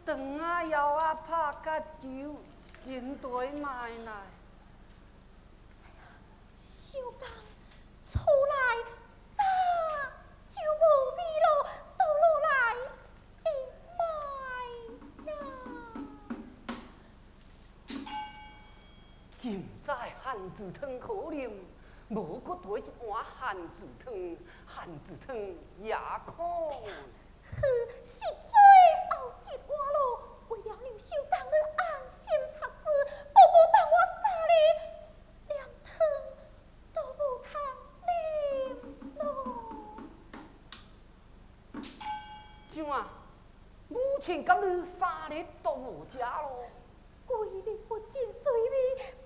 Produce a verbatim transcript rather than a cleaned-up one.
等啊摇啊拍甲酒，紧对买来。 小刚出来早就无味咯，倒落来会卖呀。 现在汉子汤可啉，无搁兑一碗汉子汤，汉子汤也可。 哼，实在后一碗咯，为了让小刚你安心读书，宝宝等我三日，连汤都无通啉咯。 怎啊？母亲甲你三日都无食咯？ 规日不进水面。